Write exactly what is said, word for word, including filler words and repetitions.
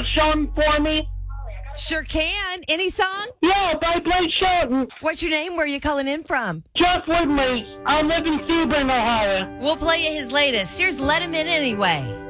Shelton for me? Sure can. Any song? Yeah, by Blake Shelton. What's your name? Where are you calling in from? Jeff Woodley. I live in Sebring, Ohio. We'll play you his latest. Here's Let Him In Anyway.